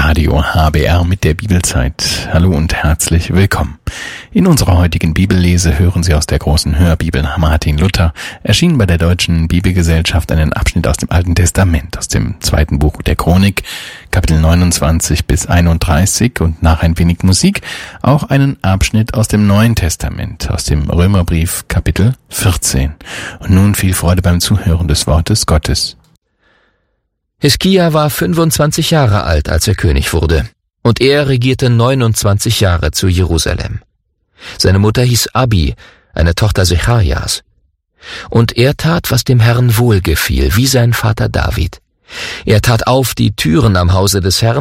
Radio HBR mit der Bibelzeit. Hallo und herzlich willkommen. In unserer heutigen Bibellese hören Sie aus der großen Hörbibel nach Martin Luther, erschienen bei der Deutschen Bibelgesellschaft, einen Abschnitt aus dem Alten Testament, aus dem zweiten Buch der Chronik, Kapitel 29 bis 31 und nach ein wenig Musik auch einen Abschnitt aus dem Neuen Testament, aus dem Römerbrief, Kapitel 14. Und nun viel Freude beim Zuhören des Wortes Gottes. Hiskia war 25 Jahre alt, als er König wurde, und er regierte 29 Jahre zu Jerusalem. Seine Mutter hieß Abi, eine Tochter Secharias. Und er tat, was dem Herrn wohlgefiel, wie sein Vater David. Er tat auf die Türen am Hause des Herrn